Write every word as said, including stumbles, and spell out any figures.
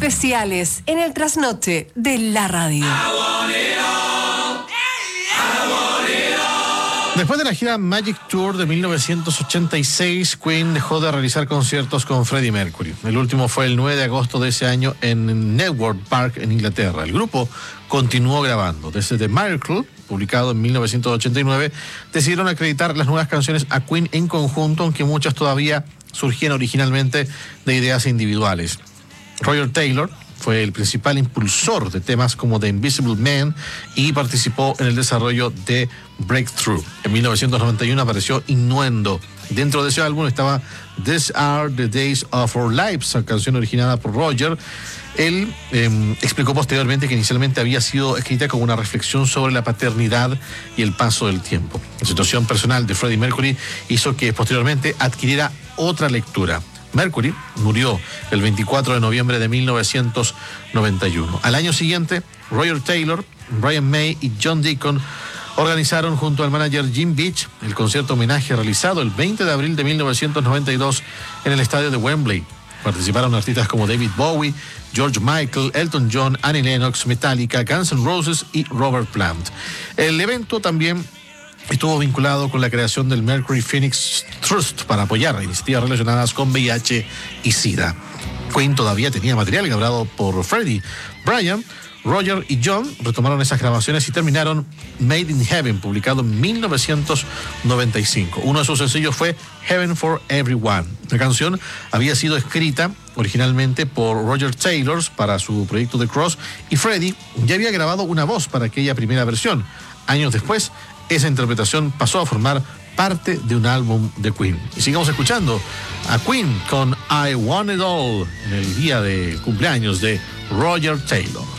especiales en el trasnoche de la radio. Después de la gira Magic Tour de mil novecientos ochenta y seis, Queen dejó de realizar conciertos con Freddie Mercury. El último fue el nueve de agosto de ese año en Network Park, en Inglaterra. El grupo continuó grabando. Desde The Miracle, publicado en mil novecientos ochenta y nueve, decidieron acreditar las nuevas canciones a Queen en conjunto, aunque muchas todavía surgían originalmente de ideas individuales. Roger Taylor fue el principal impulsor de temas como The Invisible Man y participó en el desarrollo de Breakthrough. En mil novecientos noventa y uno apareció Innuendo. Dentro de ese álbum estaba These Are the Days of Our Lives, canción originada por Roger. Él eh, explicó posteriormente que inicialmente había sido escrita como una reflexión sobre la paternidad y el paso del tiempo. La situación personal de Freddie Mercury hizo que posteriormente adquiriera otra lectura. Mercury murió el veinticuatro de noviembre de mil novecientos noventa y uno. Al año siguiente, Roger Taylor, Brian May y John Deacon organizaron junto al manager Jim Beach el concierto homenaje realizado el veinte de abril de mil novecientos noventa y dos en el estadio de Wembley. Participaron artistas como David Bowie, George Michael, Elton John, Annie Lennox, Metallica, Guns N' Roses y Robert Plant. El evento también estuvo vinculado con la creación del Mercury Phoenix Trust para apoyar iniciativas relacionadas con V I H y SIDA. Queen todavía tenía material grabado por Freddie. Brian, Roger y John retomaron esas grabaciones y terminaron Made in Heaven, publicado en mil novecientos noventa y cinco. Uno de sus sencillos fue Heaven for Everyone. La canción había sido escrita originalmente por Roger Taylor para su proyecto The Cross y Freddie ya había grabado una voz para aquella primera versión. Años después, esa interpretación pasó a formar parte de un álbum de Queen. Y sigamos escuchando a Queen con I Want It All en el día de cumpleaños de Roger Taylor.